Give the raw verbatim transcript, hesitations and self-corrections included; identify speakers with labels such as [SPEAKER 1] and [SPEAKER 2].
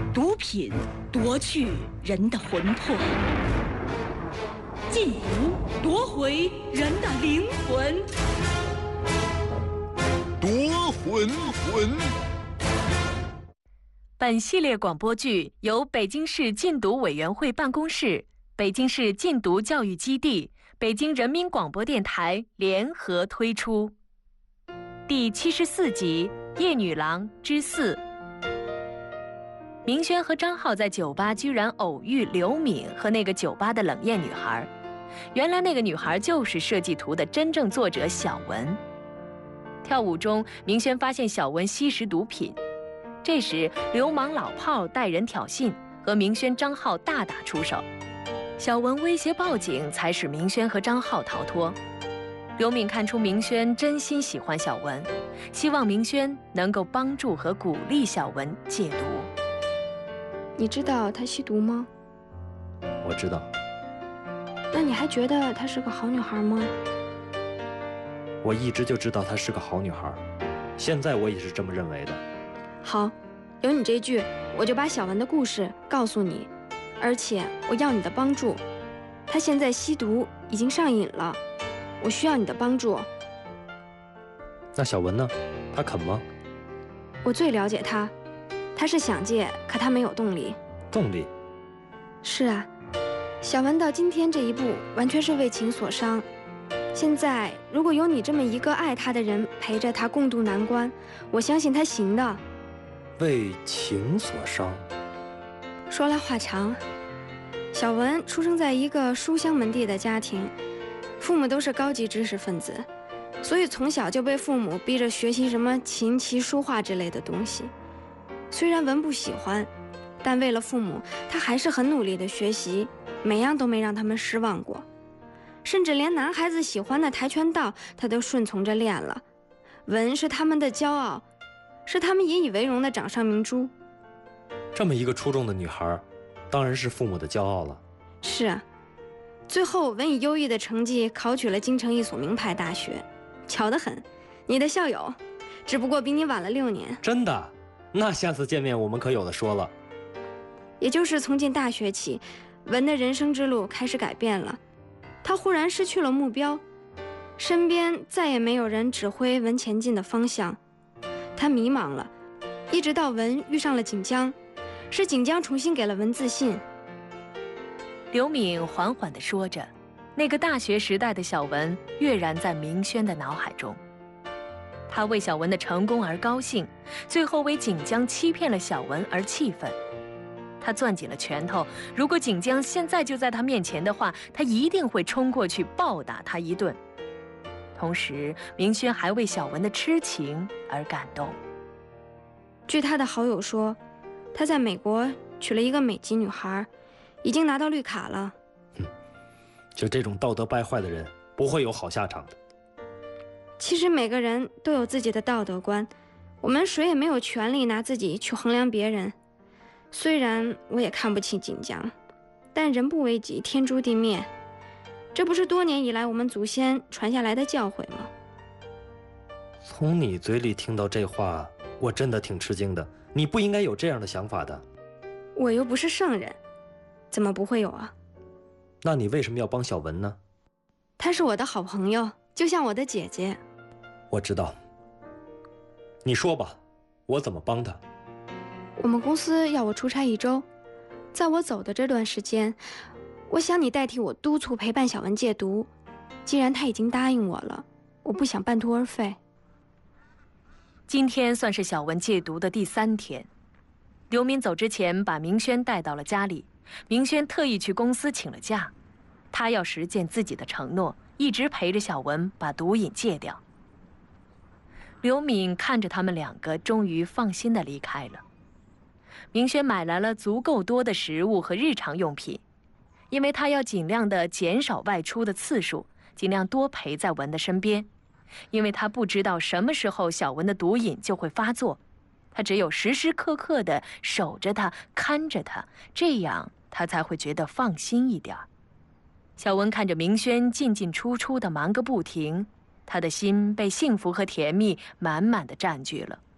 [SPEAKER 1] 毒品夺去人的魂魄，禁毒夺回人的灵魂。
[SPEAKER 2] 夺魂魂。
[SPEAKER 3] 本系列广播剧由北京市禁毒委员会办公室、北京市禁毒教育基地、北京人民广播电台联合推出。第七十四集《夜女郎之四》。明轩和张浩在酒吧居然偶遇刘敏和那个酒吧的冷艳女孩，原来那个女孩就是设计图的真正作者小文。跳舞中，明轩发现小文吸食毒品，这时流氓老炮带人挑衅，和明轩、张浩大打出手。小文威胁报警，才使明轩和张浩逃脱。刘敏看出明轩真心喜欢小文，希望明轩能够帮助和鼓励小文戒毒。
[SPEAKER 4] 你知道她吸毒吗？
[SPEAKER 5] 我知道。
[SPEAKER 4] 那你还觉得她是个好女孩吗？
[SPEAKER 5] 我一直就知道她是个好女孩，现在我也是这么认为的。
[SPEAKER 4] 好，有你这句，我就把小文的故事告诉你，而且我要你的帮助。她现在吸毒已经上瘾了，我需要你的帮助。
[SPEAKER 5] 那小文呢？她肯吗？
[SPEAKER 4] 我最了解她，她是想戒，可她没有动力。
[SPEAKER 5] 动力？
[SPEAKER 4] 是啊，小文到今天这一步，完全是为情所伤。现在如果有你这么一个爱她的人陪着她共度难关，我相信她行的。
[SPEAKER 5] 为情所伤。
[SPEAKER 4] 说来话长，小文出生在一个书香门第的家庭，父母都是高级知识分子，所以从小就被父母逼着学习什么琴棋书画之类的东西。虽然文不喜欢，但为了父母，他还是很努力的学习，每样都没让他们失望过。甚至连男孩子喜欢的跆拳道，他都顺从着练了。文是他们的骄傲，是他们引以为荣的掌上明珠。
[SPEAKER 5] 这么一个出众的女孩，当然是父母的骄傲了。
[SPEAKER 4] 是啊，最后文以优异的成绩考取了京城一所名牌大学。巧得很，你的校友，只不过比你晚了六年。
[SPEAKER 5] 真的？那下次见面我们可有的说了。
[SPEAKER 4] 也就是从进大学起，文的人生之路开始改变了。他忽然失去了目标，身边再也没有人指挥文前进的方向，他迷茫了。一直到文遇上了锦江，是锦江重新给了文自信。
[SPEAKER 3] 刘敏缓缓地说着，那个大学时代的小文跃然在明轩的脑海中。他为小文的成功而高兴，最后为锦江欺骗了小文而气愤。他攥紧了拳头，如果锦江现在就在他面前的话，他一定会冲过去暴打他一顿。同时，明轩还为小文的痴情而感动。
[SPEAKER 4] 据他的好友说，他在美国娶了一个美籍女孩，已经拿到绿卡了。
[SPEAKER 5] 嗯，就这种道德败坏的人，不会有好下场的。
[SPEAKER 4] 其实每个人都有自己的道德观，我们谁也没有权利拿自己去衡量别人。虽然我也看不起锦江，但人不为己，天诛地灭，这不是多年以来我们祖先传下来的教诲吗？
[SPEAKER 5] 从你嘴里听到这话，我真的挺吃惊的。你不应该有这样的想法的。
[SPEAKER 4] 我又不是圣人，怎么不会有啊？
[SPEAKER 5] 那你为什么要帮小文呢？
[SPEAKER 4] 她是我的好朋友，就像我的姐姐。
[SPEAKER 5] 我知道。你说吧，我怎么帮她？
[SPEAKER 4] 我们公司要我出差一周，在我走的这段时间，我想你代替我督促陪伴小文戒毒。既然他已经答应我了，我不想半途而废。
[SPEAKER 3] 今天算是小文戒毒的第三天，刘敏走之前把明轩带到了家里，明轩特意去公司请了假，他要实践自己的承诺，一直陪着小文把毒瘾戒掉。刘敏看着他们两个，终于放心地离开了。明轩买来了足够多的食物和日常用品，因为他要尽量的减少外出的次数，尽量多陪在文的身边，因为他不知道什么时候小文的毒瘾就会发作，他只有时时刻刻的守着他，看着他，这样他才会觉得放心一点。小文看着明轩进进出出的忙个不停，他的心被幸福和甜蜜满满的占据了。